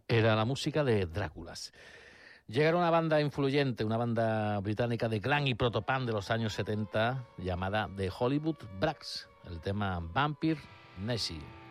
Era la música de Dráculas. Llega una banda influyente, una banda británica de glam y protopunk de los años 70, llamada The Hollywood Brags, el tema Vampire Nessie.